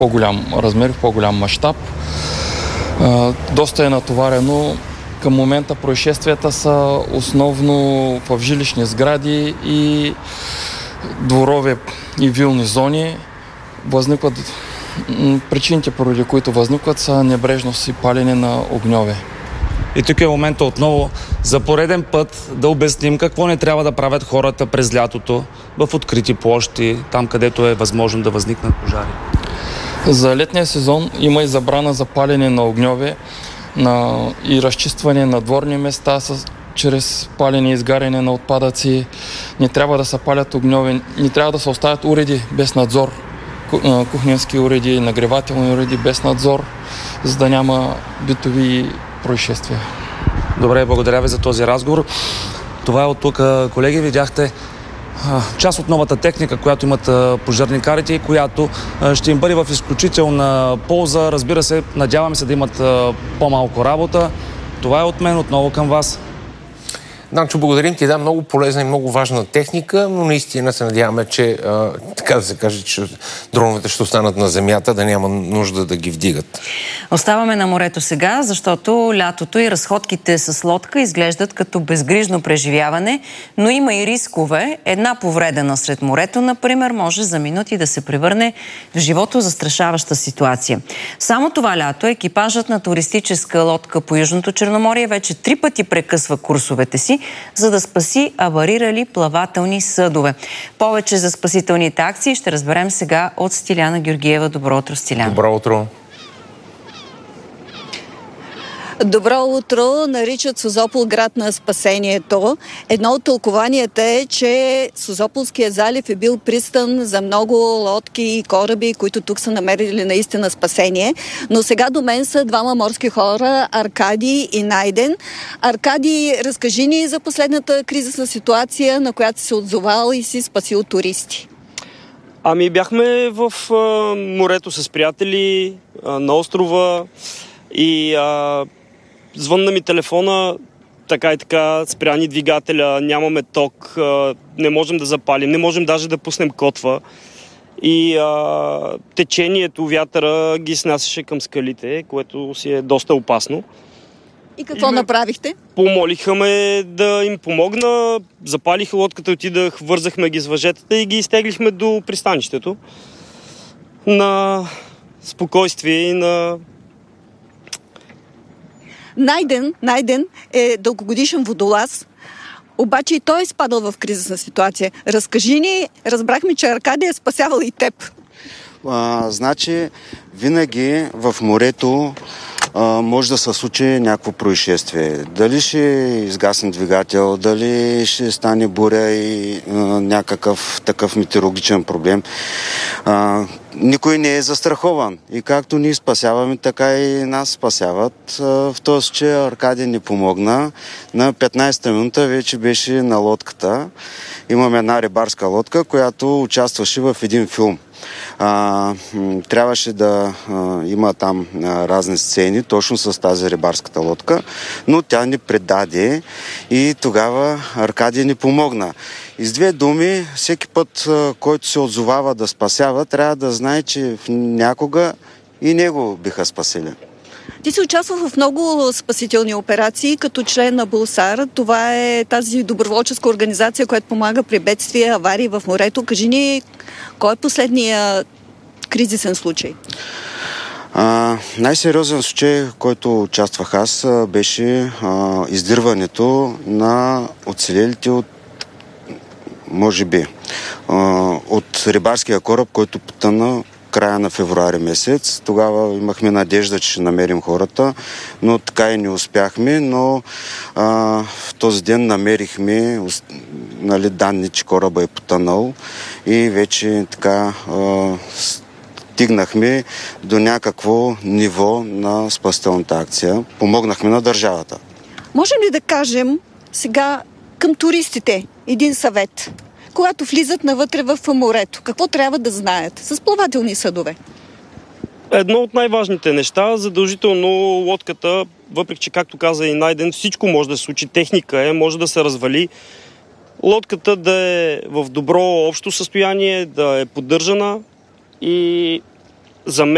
по-голям размер, в по-голям мащаб. Доста е натоварено. Към момента происшествията са основно в жилищни сгради и дворове и вилни зони. Причините, поради които възникват, са небрежност и палене на огньове. И тук е момента отново за пореден път да обясним какво не трябва да правят хората през лятото в открити площи, там където е възможно да възникнат пожари. За летния сезон има и забрана за палене на огньове и разчистване на дворни места чрез палене и изгаряне на отпадъци. Не трябва да се палят огньове, не трябва да се оставят уреди без надзор. Кухненски уреди, нагревателни уреди без надзор, за да няма битови происшествия. Добре, благодаря ви за този разговор. Това е от тук, колеги. Видяхте част от новата техника, която имат пожарникарите и която ще им бъде в изключителна полза. Разбира се, надяваме се да имат по-малко работа. Това е от мен отново към вас. Данчо, благодарим ти. Да, много полезна и много важна техника, но наистина се надяваме, че така да се каже, че дроновете ще останат на земята, да няма нужда да ги вдигат. Оставаме на морето сега, защото лятото и разходките с лодка изглеждат като безгрижно преживяване, но има и рискове. Една повредена сред морето, например, може за минути да се превърне в живото застрашаваща ситуация. Само това лято екипажът на туристическа лодка по Южното Черноморие вече 3 пъти прекъсва курсовете си, за да спаси аварирали плавателни съдове. Повече за спасителните акции ще разберем сега от Стиляна Георгиева. Добро утро, Стиляна. Добро утро. Добро утро! Наричат Созопол град на спасението. Едно от тълкованията е, че Созополския залив е бил пристан за много лодки и кораби, които тук са намерили наистина спасение. Но сега до мен са двама морски хора, Аркадий и Найден. Аркадий, разкажи ни за последната кризисна ситуация, на която си се отзовал и си спасил туристи. Бяхме в морето с приятели на острова и звънна ми телефона, така и така, спря ни двигателя, нямаме ток, не можем да запалим, не можем даже да пуснем котва. И течението, вятъра ги снасяше към скалите, което си е доста опасно. И какво направихте? Помолиха ме да им помогна, запалиха лодката, отидах, вързахме ги с въжетата и ги изтеглихме до пристанището. На спокойствие и на... Найден е дългогодишен водолаз, обаче и той е изпадал в кризисна ситуация. Разкажи ни, разбрахме, че Аркадий е спасявал и теб. Значи, винаги в морето може да се случи някакво происшествие. Дали ще изгасне двигател, дали ще стане буря и някакъв такъв метеорологичен проблем. Никой не е застрахован. И както ние спасяваме, така и нас спасяват. В този случай Аркадий ни помогна. На 15-та минута вече беше на лодката. Имаме една рибарска лодка, която участваше в един филм. Трябваше да има там разни сцени точно с тази рибарската лодка, но тя ни предаде и тогава Аркадий ни помогна. И с две думи, всеки път, който се отзовава да спасява, трябва да знае, че някога и него биха спасили. Ти си участвал в много спасителни операции като член на БУЛСАР. Това е тази доброволческа организация, която помага при бедствия, аварии в морето. Кажи ни, кой е последния кризисен случай? Най-сериозен случай, в който участвах аз, беше издирването на оцелелите от рибарския кораб, който потъна края на февруари месец. Тогава имахме надежда, че ще намерим хората, но така и не успяхме, но в този ден намерихме данни, че кораба е потънал и вече така стигнахме до някакво ниво на спасителната акция. Помогнахме на държавата. Можем ли да кажем сега към туристите един съвет? Когато влизат навътре в морето, какво трябва да знаят с плавателни съдове? Едно от най-важните неща, задължително лодката, въпреки че, както каза и Найден, всичко може да се случи, техника може да се развали. Лодката да е в добро общо състояние, да е поддържана и за мен